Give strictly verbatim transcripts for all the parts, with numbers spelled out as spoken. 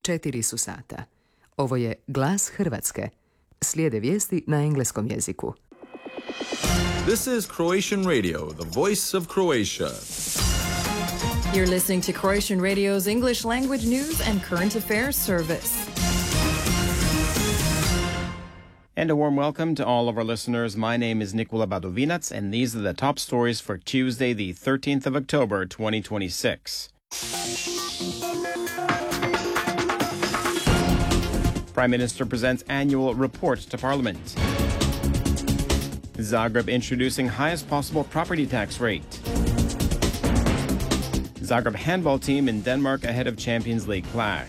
četiri su sata. Ovo je Glas Hrvatske. Slijede vijesti na engleskom jeziku. This is Croatian Radio, the voice of Croatia. You're listening to Croatian Radio's English language news and current affairs service. And a warm welcome to all of our listeners. My name is Nikola Badovinac, and these are the top stories for Tuesday, the thirteenth of October, twenty twenty-six. Prime Minister presents annual report to Parliament. Zagreb introducing highest possible property tax rate. Zagreb handball team in Denmark ahead of Champions League clash.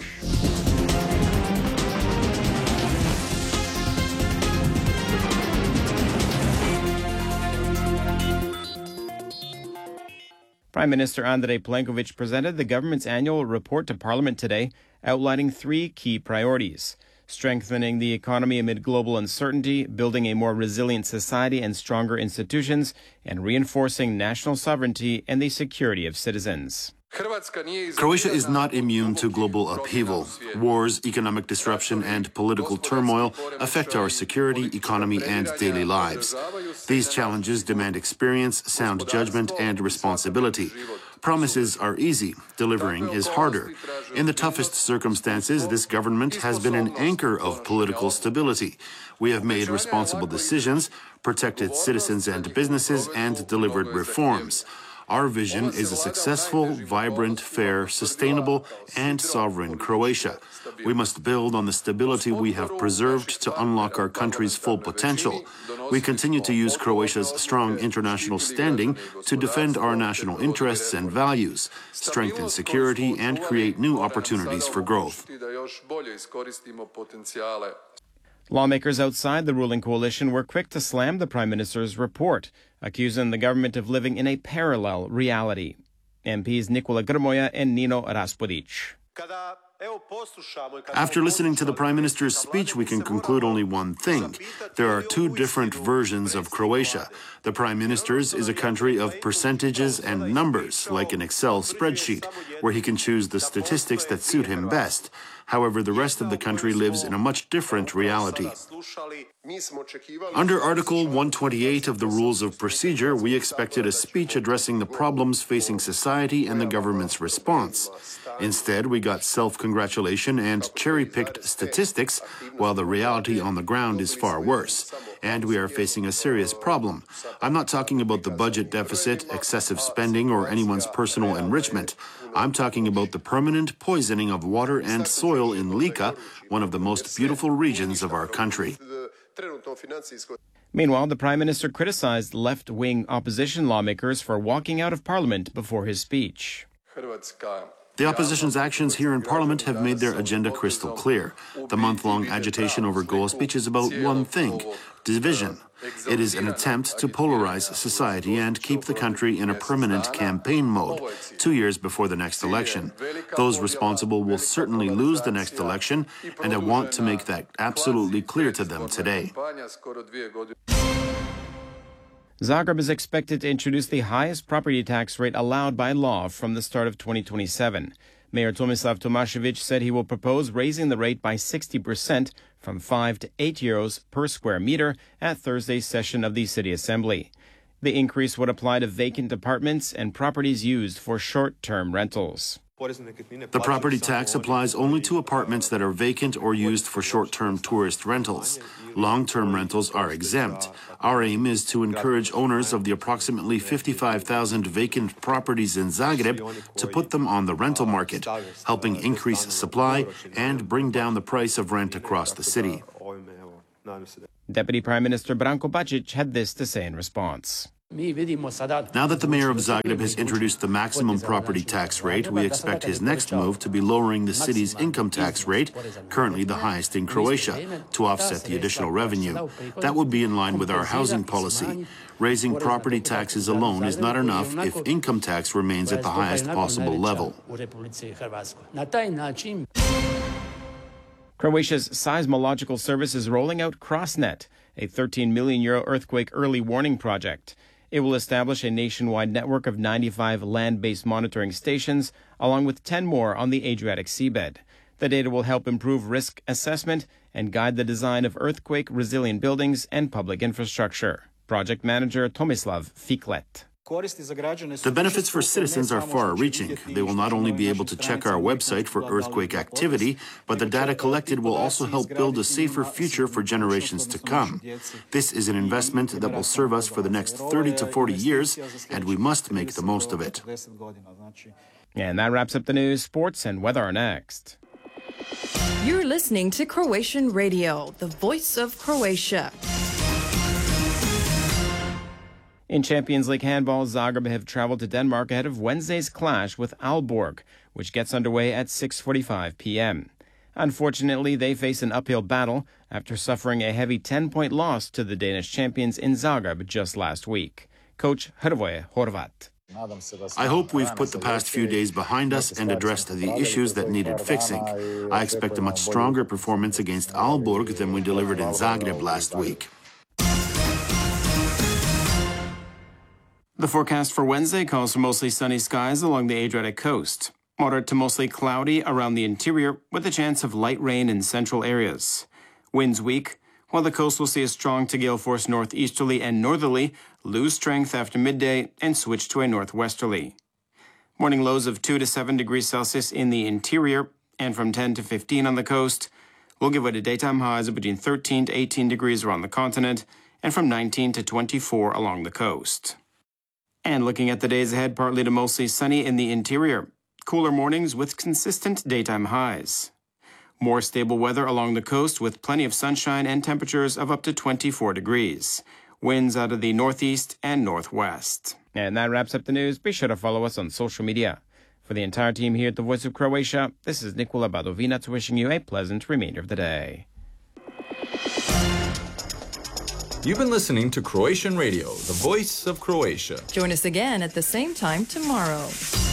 Prime Minister Andrej Plenković presented the government's annual report to Parliament today, outlining three key priorities: strengthening the economy amid global uncertainty, building a more resilient society and stronger institutions, and reinforcing national sovereignty and the security of citizens. Croatia is not immune to global upheaval. Wars, economic disruption, and political turmoil affect our security, economy, and daily lives. These challenges demand experience, sound judgment, and responsibility. Promises are easy. Delivering is harder. In the toughest circumstances, this government has been an anchor of political stability. We have made responsible decisions, protected citizens and businesses, and delivered reforms. Our vision is a successful, vibrant, fair, sustainable, and sovereign Croatia. We must build on the stability we have preserved to unlock our country's full potential. We continue to use Croatia's strong international standing to defend our national interests and values, strengthen security, and create new opportunities for growth. Lawmakers outside the ruling coalition were quick to slam the Prime Minister's report, accusing the government of living in a parallel reality. M Ps Nikola Grmoja and Nino Raspudic. After listening to the Prime Minister's speech, we can conclude only one thing. There are two different versions of Croatia. The Prime Minister's is a country of percentages and numbers, like an Excel spreadsheet, where he can choose the statistics that suit him best. However, the rest of the country lives in a much different reality. Under Article one twenty-eight of the Rules of Procedure, we expected a speech addressing the problems facing society and the government's response. Instead, we got self-congratulation and cherry-picked statistics, while the reality on the ground is far worse. And we are facing a serious problem. I'm not talking about the budget deficit, excessive spending, or anyone's personal enrichment. I'm talking about the permanent poisoning of water and soil in Lika, one of the most beautiful regions of our country. Meanwhile, the Prime Minister criticized left-wing opposition lawmakers for walking out of Parliament before his speech. The opposition's actions here in Parliament have made their agenda crystal clear. The month-long agitation over Goa speech is about one thing: division. It is an attempt to polarize society and keep the country in a permanent campaign mode, two years before the next election. Those responsible will certainly lose the next election, and I want to make that absolutely clear to them today. Zagreb is expected to introduce the highest property tax rate allowed by law from the start of twenty twenty-seven. Mayor Tomislav Tomašević said he will propose raising the rate by sixty percent from five to eight euros per square meter at Thursday's session of the City Assembly. The increase would apply to vacant apartments and properties used for short-term rentals. The property tax applies only to apartments that are vacant or used for short-term tourist rentals. Long-term rentals are exempt. Our aim is to encourage owners of the approximately fifty-five thousand vacant properties in Zagreb to put them on the rental market, helping increase supply and bring down the price of rent across the city. Deputy Prime Minister Branko Bačić had this to say in response. Now that the mayor of Zagreb has introduced the maximum property tax rate, we expect his next move to be lowering the city's income tax rate, currently the highest in Croatia, to offset the additional revenue. That would be in line with our housing policy. Raising property taxes alone is not enough if income tax remains at the highest possible level. Croatia's seismological service is rolling out CrossNet, a thirteen million euro earthquake early warning project. It will establish a nationwide network of ninety-five land-based monitoring stations, along with ten more on the Adriatic seabed. The data will help improve risk assessment and guide the design of earthquake-resilient buildings and public infrastructure. Project Manager Tomislav Fiklet. The benefits for citizens are far-reaching. They will not only be able to check our website for earthquake activity, but the data collected will also help build a safer future for generations to come. This is an investment that will serve us for the next thirty to forty years, and we must make the most of it. And that wraps up the news. Sports and weather are next. You're listening to Croatian Radio, the voice of Croatia. In Champions League handball, Zagreb have traveled to Denmark ahead of Wednesday's clash with Aalborg, which gets underway at six forty-five p.m. Unfortunately, they face an uphill battle after suffering a heavy ten-point loss to the Danish champions in Zagreb just last week. Coach Hrvoje Horvat. I hope we've put the past few days behind us and addressed the issues that needed fixing. I expect a much stronger performance against Aalborg than we delivered in Zagreb last week. The forecast for Wednesday calls for mostly sunny skies along the Adriatic coast. Moderate to mostly cloudy around the interior with a chance of light rain in central areas. Winds weak, while the coast will see a strong to gale force northeasterly and northerly, lose strength after midday and switch to a northwesterly. Morning lows of two to seven degrees Celsius in the interior and from ten to fifteen on the coast will give way to daytime highs of between thirteen to eighteen degrees around the continent and from nineteen to twenty-four along the coast. And looking at the days ahead, partly to mostly sunny in the interior. Cooler mornings with consistent daytime highs. More stable weather along the coast with plenty of sunshine and temperatures of up to twenty-four degrees. Winds out of the northeast and northwest. And that wraps up the news. Be sure to follow us on social media. For the entire team here at the Voice of Croatia, this is Nikola Badovinac wishing you a pleasant remainder of the day. You've been listening to Croatian Radio, the voice of Croatia. Join us again at the same time tomorrow.